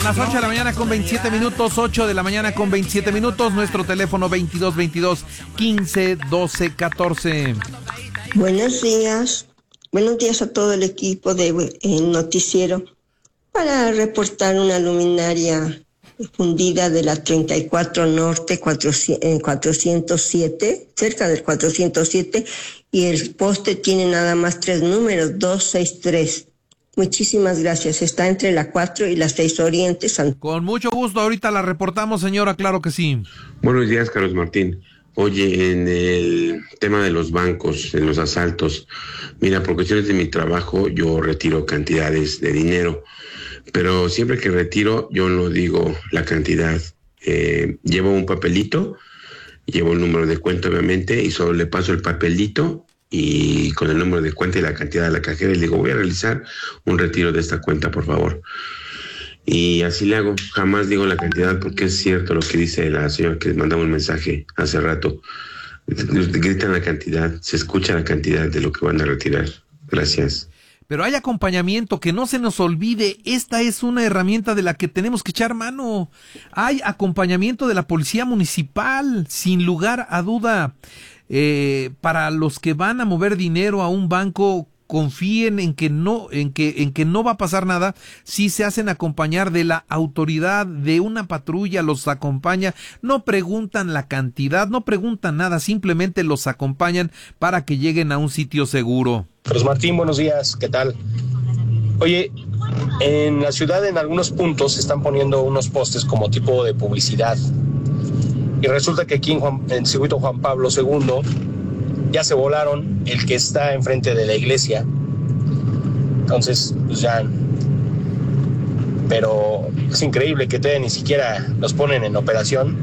las 8 de la mañana con 27 minutos, 8 de la mañana con 27 minutos, nuestro teléfono 2222-151214. Buenos días a todo el equipo de Noticiero para reportar una luminaria fundida de la 34 Norte 407, cerca del 407, y el poste tiene nada más 3 números, 263. Muchísimas gracias. Está entre la 4 y la 6 Oriente. Con mucho gusto. Ahorita la reportamos, señora. Claro que sí. Buenos días, Carlos Martín. Oye, en el tema de los bancos, en los asaltos, mira, por cuestiones de mi trabajo, yo retiro cantidades de dinero, pero siempre que retiro, yo no digo la cantidad. Llevo un papelito, llevo el número de cuenta, obviamente, y solo le paso el papelito y con el número de cuenta y la cantidad de la cajera, y le digo, voy a realizar un retiro de esta cuenta, por favor. Y así le hago, jamás digo la cantidad, porque es cierto lo que dice la señora que mandaba un mensaje hace rato. Gritan la cantidad, se escucha la cantidad de lo que van a retirar. Gracias. Pero hay acompañamiento, que no se nos olvide, esta es una herramienta de la que tenemos que echar mano. Hay acompañamiento de la policía municipal, sin lugar a duda. Para los que van a mover dinero a un banco, confíen en que no va a pasar nada si se hacen acompañar de la autoridad, de una patrulla, los acompaña, no preguntan la cantidad, no preguntan nada, simplemente los acompañan para que lleguen a un sitio seguro. Carlos Martín, buenos días, ¿qué tal? Oye, en la ciudad en algunos puntos se están poniendo unos postes como tipo de publicidad, y resulta que aquí en el circuito Juan Pablo II ya se volaron el que está enfrente de la iglesia. Entonces, pues ya. Pero es increíble que todavía ni siquiera los ponen en operación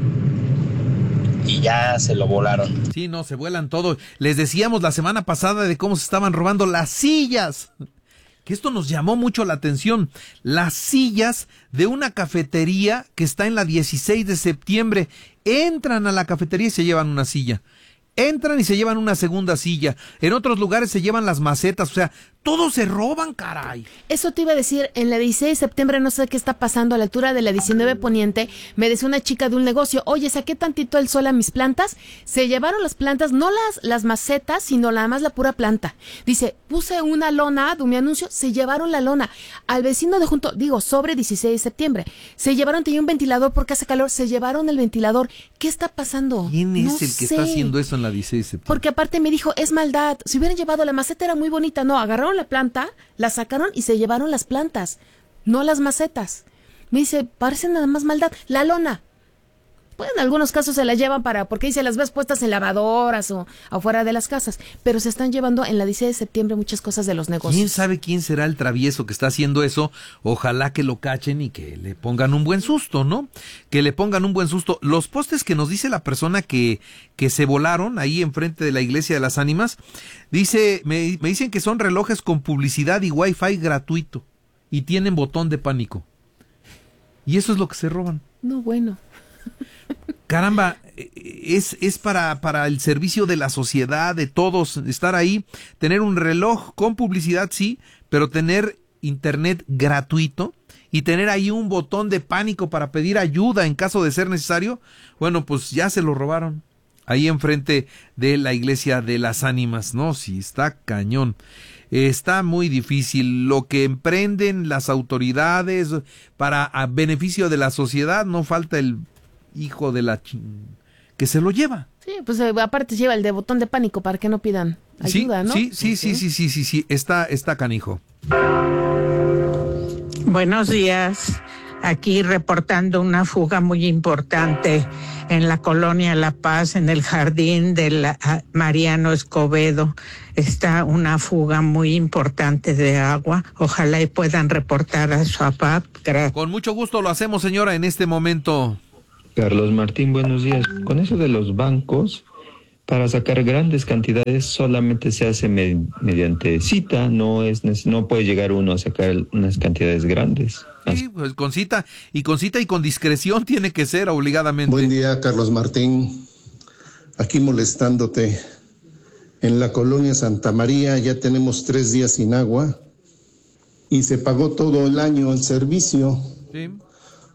y ya se lo volaron. Sí, no, se vuelan todo. Les decíamos la semana pasada de cómo se estaban robando las sillas. Que esto nos llamó mucho la atención. Las sillas de una cafetería que está en la 16 de septiembre. Entran a la cafetería y se llevan una silla. Entran y se llevan una segunda silla. En otros lugares se llevan las macetas. O sea, todos se roban, caray. Eso te iba a decir, en la 16 de septiembre no sé qué está pasando, a la altura de la 19 Poniente, me decía una chica de un negocio, oye, saqué tantito el sol a mis plantas, se llevaron las plantas, no las macetas, sino nada más la pura planta. Dice, puse una lona de mi anuncio, se llevaron la lona. Al vecino de junto, sobre 16 de septiembre, se llevaron, tenía un ventilador porque hace calor, se llevaron el ventilador. ¿Qué está pasando? ¿Quién es el que está haciendo eso en la 16 de septiembre? Porque aparte me dijo, es maldad, si hubieran llevado la maceta era muy bonita, no, agarraron la planta, la sacaron y se llevaron las plantas, no las macetas. Me dice, parece nada más maldad. La lona, pues en algunos casos se la llevan porque dice, las ves puestas en lavadoras o afuera de las casas, pero se están llevando en la 16 de septiembre muchas cosas de los negocios. ¿Quién sabe quién será el travieso que está haciendo eso? Ojalá que lo cachen y que le pongan un buen susto, ¿no? Que le pongan un buen susto. Los postes que nos dice la persona que se volaron ahí enfrente de la Iglesia de las Ánimas, me dicen que son relojes con publicidad y wifi gratuito y tienen botón de pánico. Y eso es lo que se roban. No, bueno. Caramba, es para el servicio de la sociedad, de todos, estar ahí, tener un reloj con publicidad, sí, pero tener internet gratuito y tener ahí un botón de pánico para pedir ayuda en caso de ser necesario. Bueno, pues ya se lo robaron ahí enfrente de la Iglesia de las Ánimas, ¿no? Sí, está cañón. Está muy difícil lo que emprenden las autoridades para a beneficio de la sociedad. No falta el hijo de la que se lo lleva. Sí, pues aparte lleva el de botón de pánico para que no pidan ayuda, ¿no? Sí, está canijo. Buenos días. Aquí reportando una fuga muy importante en la colonia La Paz, en el jardín del Mariano Escobedo. Está una fuga muy importante de agua. Ojalá y puedan reportar a su APAP. Con mucho gusto lo hacemos, señora, en este momento. Carlos Martín, buenos días. Con eso de los bancos, para sacar grandes cantidades solamente se hace mediante cita, no puede llegar uno a sacar unas cantidades grandes. Sí, pues con cita y con discreción tiene que ser obligadamente. Buen día, Carlos Martín. Aquí molestándote. En la colonia Santa María ya tenemos 3 días sin agua y se pagó todo el año el servicio. Sí.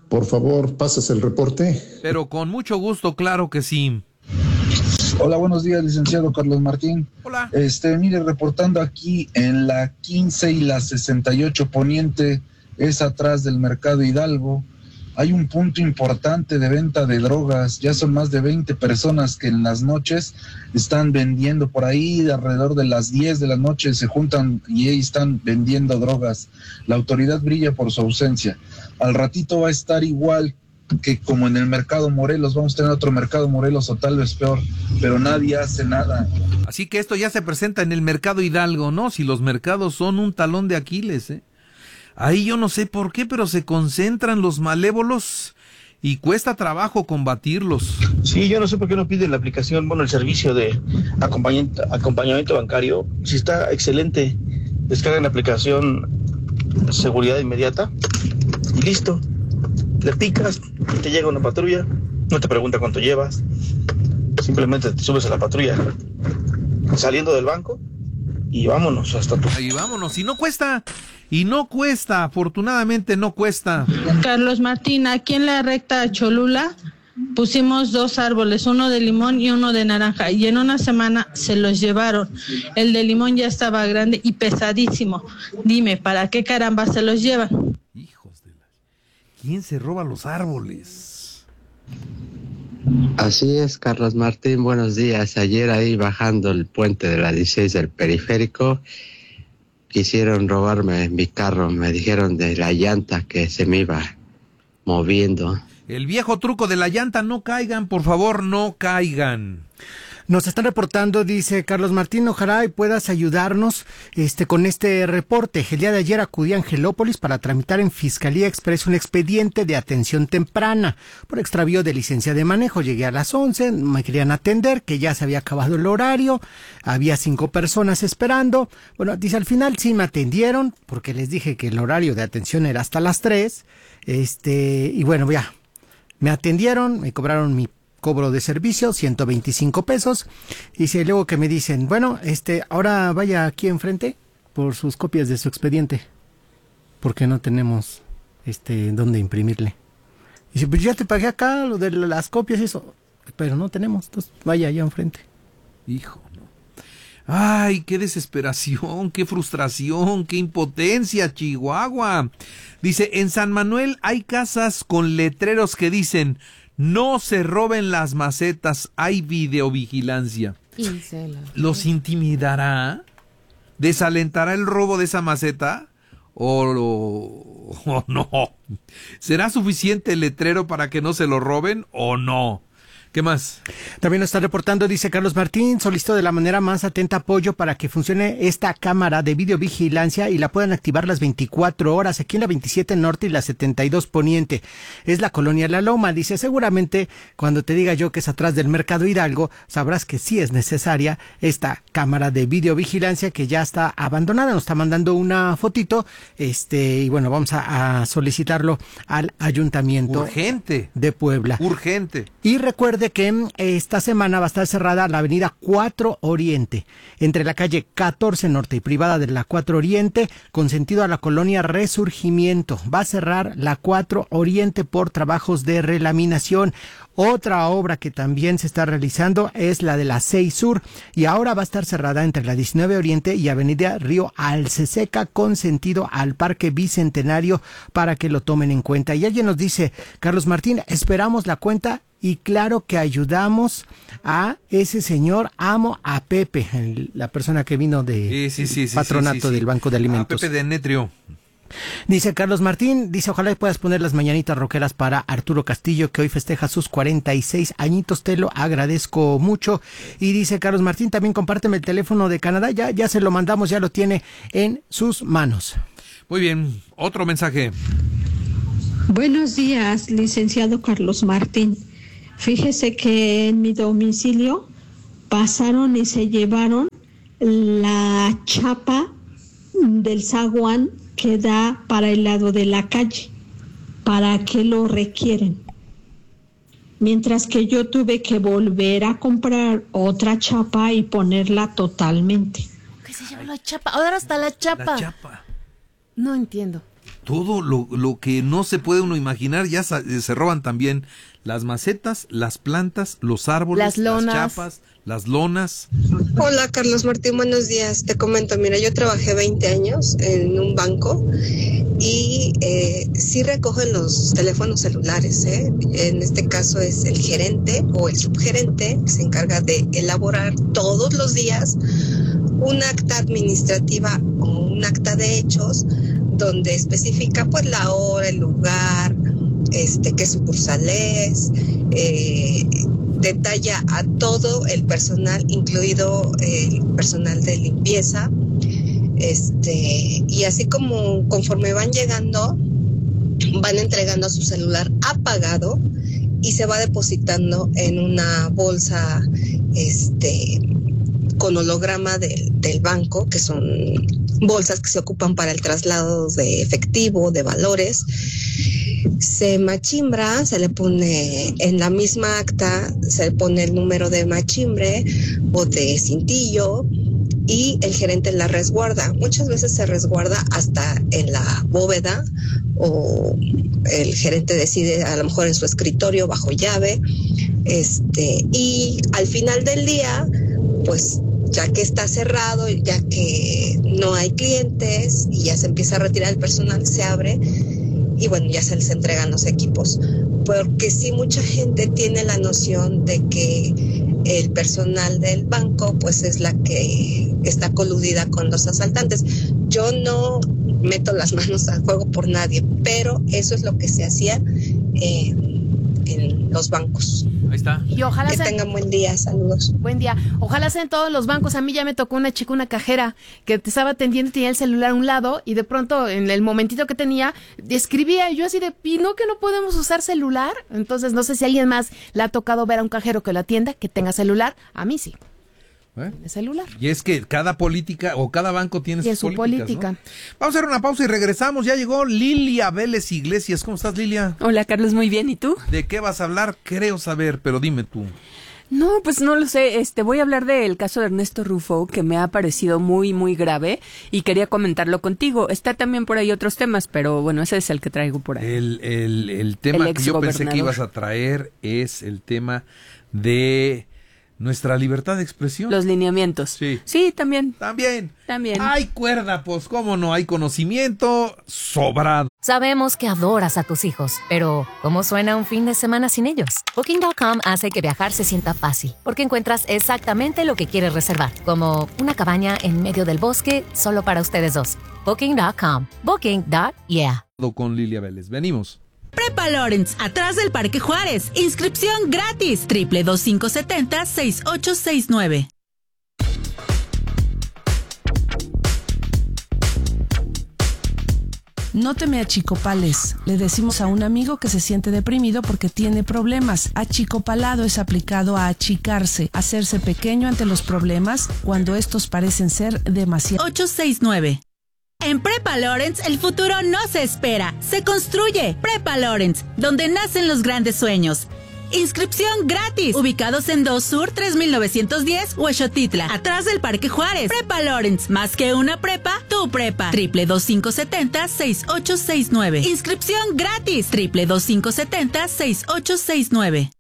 Por favor, ¿pasas el reporte? Pero con mucho gusto, claro que sí. Hola, buenos días, licenciado Carlos Martín. Hola. Mire, reportando aquí en la 15 y la 68 Poniente, es atrás del Mercado Hidalgo. Hay un punto importante de venta de drogas. Ya son más de 20 personas que en las noches están vendiendo por ahí, de alrededor de las 10 de la noche se juntan y ahí están vendiendo drogas. La autoridad brilla por su ausencia. Al ratito va a estar igual que como en el Mercado Morelos, vamos a tener otro Mercado Morelos o tal vez peor, pero nadie hace nada. Así que esto ya se presenta en el Mercado Hidalgo, ¿no? Si los mercados son un talón de Aquiles, ¿eh? Ahí yo no sé por qué, pero se concentran los malévolos y cuesta trabajo combatirlos. Sí, yo no sé por qué no piden la aplicación, bueno, el servicio de acompañamiento bancario. Si está excelente, descargan la aplicación Seguridad Inmediata y listo. Le picas, te llega una patrulla, no te pregunta cuánto llevas, simplemente te subes a la patrulla saliendo del banco y vámonos hasta tu... Ahí vámonos, y no cuesta, afortunadamente no cuesta. Carlos Martín, aquí en la recta Cholula pusimos 2 árboles, uno de limón y uno de naranja, y en una semana se los llevaron. El de limón ya estaba grande y pesadísimo. Dime, ¿para qué caramba se los llevan? Hijos de la... ¿Quién se roba los árboles? Así es, Carlos Martín, buenos días. Ayer ahí bajando el puente de la 16 del periférico, quisieron robarme mi carro, me dijeron de la llanta que se me iba moviendo. El viejo truco de la llanta, no caigan, por favor, no caigan. Nos están reportando, dice Carlos Martín, ojalá y puedas ayudarnos con este reporte. El día de ayer acudí a Angelópolis para tramitar en Fiscalía Express un expediente de atención temprana por extravío de licencia de manejo. Llegué a las 11, me querían atender, que ya se había acabado el horario, había 5 personas esperando. Bueno, dice, al final sí me atendieron, porque les dije que el horario de atención era hasta las 3, y bueno, ya, me atendieron, me cobraron mi cobro de servicio, 125 pesos. Y luego que me dicen, bueno, ahora vaya aquí enfrente por sus copias de su expediente, porque no tenemos, dónde imprimirle. Y dice, pues ya te pagué acá lo de las copias y eso, pero no tenemos, entonces vaya allá enfrente. Hijo, no. Ay, qué desesperación, qué frustración, qué impotencia, Chihuahua. Dice, en San Manuel hay casas con letreros que dicen, no se roben las macetas, hay videovigilancia. ¿Los intimidará? ¿Desalentará el robo de esa maceta? ¿O no? ¿Será suficiente el letrero para que no se lo roben o no? ¿Qué más? También nos está reportando, dice Carlos Martín, solicito de la manera más atenta apoyo para que funcione esta cámara de videovigilancia y la puedan activar las 24 horas aquí en la 27 Norte y la 72 Poniente. Es la colonia La Loma. Dice, seguramente cuando te diga yo que es atrás del Mercado Hidalgo, sabrás que sí es necesaria esta cámara de videovigilancia que ya está abandonada. Nos está mandando una fotito, y bueno, vamos a solicitarlo al Ayuntamiento urgente de Puebla. Urgente. Y recuerde que esta semana va a estar cerrada la avenida 4 Oriente, entre la calle 14 Norte y privada de la 4 Oriente, con sentido a la colonia Resurgimiento. Va a cerrar la 4 Oriente por trabajos de relaminación. Otra obra que también se está realizando es la de la 6 Sur y ahora va a estar cerrada entre la 19 Oriente y avenida Río Alceseca con sentido al Parque Bicentenario para que lo tomen en cuenta. Y alguien nos dice, Carlos Martín, esperamos la cuenta y claro que ayudamos a ese señor, amo a Pepe, la persona que vino de patronato del Banco de Alimentos. A Pepe Demetrio. Dice Carlos Martín, dice, ojalá puedas poner las mañanitas rockeras para Arturo Castillo, que hoy festeja sus 46 añitos, te lo agradezco mucho. Y dice Carlos Martín, también compárteme el teléfono de Canadá, ya se lo mandamos, ya lo tiene en sus manos. Muy bien, otro mensaje. Buenos días, licenciado Carlos Martín. Fíjese que en mi domicilio pasaron y se llevaron la chapa del zaguán que da para el lado de la calle. ¿Para qué lo requieren? Mientras que yo tuve que volver a comprar otra chapa y ponerla totalmente. ¿Qué se llevó la chapa? Ahora está la chapa. La chapa. No entiendo. todo lo que no se puede uno imaginar, ya se roban también las macetas, las plantas, los árboles, las lonas, las chapas, las lonas. Hola Carlos Martín, buenos días. Te comento, mira, yo trabajé 20 años en un banco y sí recogen los teléfonos celulares, ¿eh? En este caso es el gerente o el subgerente que se encarga de elaborar todos los días un acta administrativa o un acta de hechos donde especifica pues la hora, el lugar, qué sucursal es, detalla a todo el personal, incluido el personal de limpieza, y así como conforme van llegando, van entregando su celular apagado y se va depositando en una bolsa, con holograma del banco, que son bolsas que se ocupan para el traslado de efectivo, de valores. Se machimbra, se le pone en la misma acta, se le pone el número de machimbre o de cintillo y el gerente la resguarda. Muchas veces se resguarda hasta en la bóveda o el gerente decide a lo mejor en su escritorio bajo llave, y al final del día, pues ya que está cerrado, ya que no hay clientes y ya se empieza a retirar el personal, se abre y bueno, ya se les entregan los equipos. Porque sí, mucha gente tiene la noción de que el personal del banco pues es la que está coludida con los asaltantes. Yo no meto las manos al fuego por nadie, pero eso es lo que se hacía en los bancos. Ahí está. Y ojalá tengan buen día, saludos. Buen día. Ojalá sea en todos los bancos. A mí ya me tocó una chica, una cajera, que te estaba atendiendo y tenía el celular a un lado y de pronto en el momentito que tenía, escribía y yo así de, ¿y no que no podemos usar celular? Entonces no sé si a alguien más le ha tocado ver a un cajero que lo atienda, que tenga celular. A mí sí. De celular. Y es que cada política o cada banco tiene su política. ¿no? Vamos a hacer una pausa y regresamos. Ya llegó Lilia Vélez Iglesias. ¿Cómo estás, Lilia? Hola, Carlos, muy bien. ¿Y tú? ¿De qué vas a hablar? Creo saber, pero dime tú. No, pues no lo sé. Voy a hablar del caso de Ernesto Rufo, que me ha parecido muy, muy grave y quería comentarlo contigo. Está también por ahí otros temas, pero bueno, ese es el que traigo por ahí. El tema que yo pensé que ibas a traer es el tema de nuestra libertad de expresión. Los lineamientos. Sí, también. También. Hay cuerda, pues cómo no, hay conocimiento sobrado. Sabemos que adoras a tus hijos, pero ¿cómo suena un fin de semana sin ellos? Booking.com hace que viajar se sienta fácil, porque encuentras exactamente lo que quieres reservar, como una cabaña en medio del bosque solo para ustedes dos. Booking.com. Booking.yeah. Con Lilia Vélez. Venimos. Prepa Lawrence, atrás del Parque Juárez. Inscripción gratis. 222-570-6869. No te me achicopales. Le decimos a un amigo que se siente deprimido porque tiene problemas. Achicopalado es aplicado a achicarse, hacerse pequeño ante los problemas cuando estos parecen ser demasiado. 869. En Prepa Lawrence, el futuro no se espera, se construye. Prepa Lawrence, donde nacen los grandes sueños. Inscripción gratis. Ubicados en 2 Sur 3910, Huexotitla, atrás del Parque Juárez. Prepa Lawrence, más que una prepa, tu prepa. 222-570-6869. Inscripción gratis. 222-570-6869.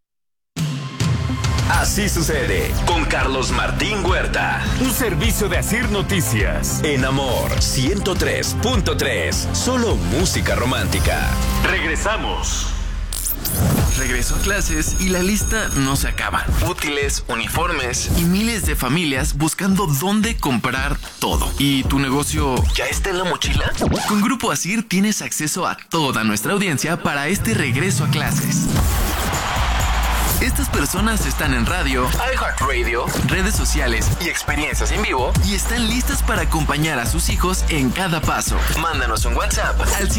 Así sucede con Carlos Martín Huerta. Un servicio de Asir Noticias. En Amor 103.3. Solo música romántica. Regresamos. Regreso a clases y la lista no se acaba. Útiles, uniformes y miles de familias buscando dónde comprar todo. ¿Y tu negocio ya está en la mochila? Con Grupo Asir tienes acceso a toda nuestra audiencia para este regreso a clases. Estas personas están en radio, iHeartRadio, redes sociales y experiencias en vivo y están listas para acompañar a sus hijos en cada paso. Mándanos un WhatsApp al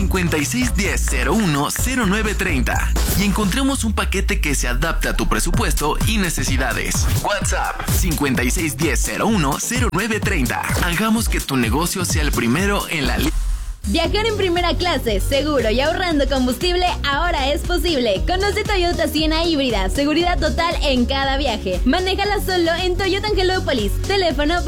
5610-010930 y encontremos un paquete que se adapte a tu presupuesto y necesidades. WhatsApp 5610-010930. Hagamos que tu negocio sea el primero en la lista. Viajar en primera clase, seguro y ahorrando combustible ahora es posible. Conoce Toyota Siena híbrida, seguridad total en cada viaje. Manéjala solo en Toyota Angelópolis. Teléfono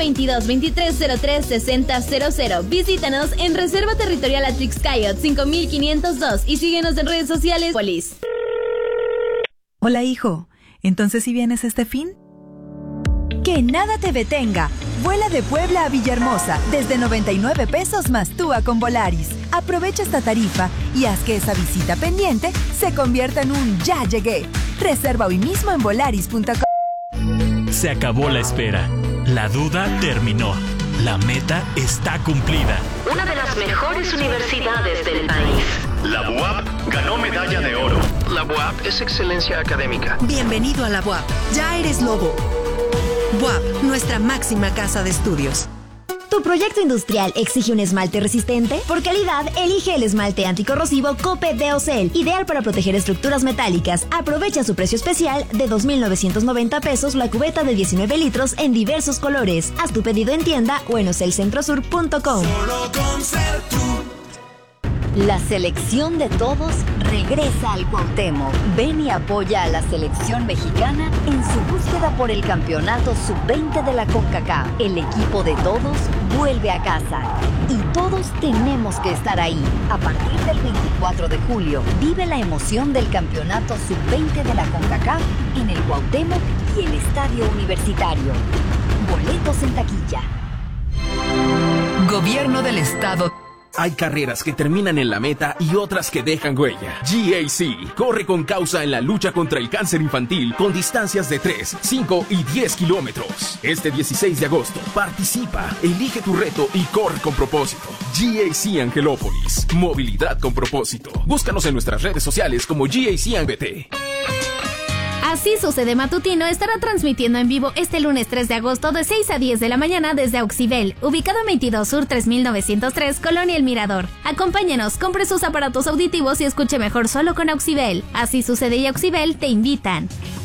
2223036000. Visítanos en Reserva Territorial Atrix Coyote 5502 y síguenos en redes sociales. Polis. Hola, hijo. ¿Entonces si vienes este fin? Que nada te detenga. Vuela de Puebla a Villahermosa desde 99 pesos más TUA con Volaris. Aprovecha esta tarifa y haz que esa visita pendiente se convierta en un ya llegué. Reserva hoy mismo en volaris.com. Se acabó la espera. La duda terminó. La meta está cumplida. Una de las mejores universidades del país. La BUAP ganó medalla de oro. La BUAP es excelencia académica. Bienvenido a la BUAP. Ya eres lobo. BUAP, nuestra máxima casa de estudios. ¿Tu proyecto industrial exige un esmalte resistente? Por calidad, elige el esmalte anticorrosivo Cope de Ocel, ideal para proteger estructuras metálicas. Aprovecha su precio especial de 2,990 pesos la cubeta de 19 litros en diversos colores. Haz tu pedido en tienda o en ocelcentrosur.com. La selección de todos regresa al Cuauhtémoc. Ven y apoya a la selección mexicana en su búsqueda por el campeonato sub-20 de la CONCACAF. El equipo de todos vuelve a casa y todos tenemos que estar ahí. A partir del 24 de julio, vive la emoción del campeonato sub-20 de la CONCACAF en el Cuauhtémoc y el Estadio Universitario. Boletos en taquilla. Gobierno del Estado. Hay carreras que terminan en la meta y otras que dejan huella. GAC corre con causa en la lucha contra el cáncer infantil con distancias de 3, 5 y 10 kilómetros. Este 16 de agosto, participa, elige tu reto y corre con propósito. GAC Angelópolis, movilidad con propósito. Búscanos en nuestras redes sociales como GAC ANBT. Así Sucede Matutino estará transmitiendo en vivo este lunes 3 de agosto de 6 a 10 de la mañana desde Auxibel, ubicado en 22 Sur 3903, Colonia El Mirador. Acompáñenos, compre sus aparatos auditivos y escuche mejor solo con Auxibel. Así Sucede y Auxibel te invitan.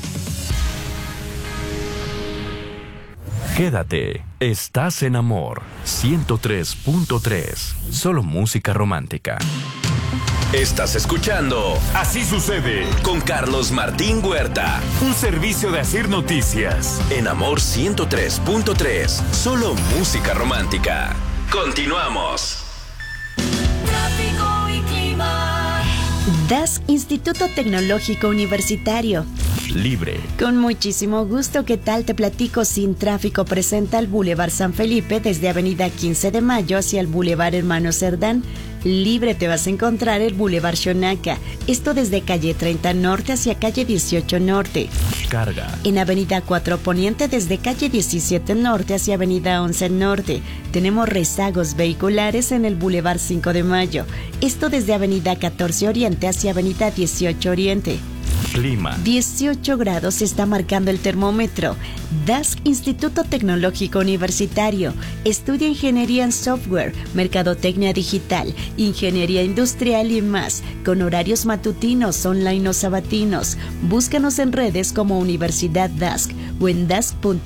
Quédate, estás en Amor 103.3, solo música romántica. Estás escuchando Así Sucede con Carlos Martín Huerta, un servicio de Asir Noticias en Amor 103.3, solo música romántica. Continuamos. Tráfico y clima. DASC, Instituto Tecnológico Universitario. Libre. Con muchísimo gusto, ¿qué tal? Te platico. Sin Tráfico presenta el Boulevard San Felipe desde Avenida 15 de Mayo hacia el Boulevard Hermano Cerdán. Libre te vas a encontrar el Boulevard Xonaca, esto desde calle 30 Norte hacia calle 18 Norte. Carga. En Avenida 4 Poniente desde calle 17 Norte hacia Avenida 11 Norte. Tenemos rezagos vehiculares en el Boulevard 5 de Mayo, esto desde Avenida 14 Oriente hacia Avenida 18 Oriente. Clima. 18 grados está marcando el termómetro. DASC, Instituto Tecnológico Universitario. Estudia Ingeniería en Software, Mercadotecnia Digital, Ingeniería Industrial y más, con horarios matutinos, online o sabatinos. Búscanos en redes como Universidad DASC o en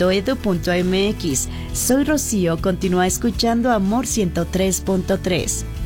dasc.edu.mx. Soy Rocío, continúa escuchando Amor 103.3.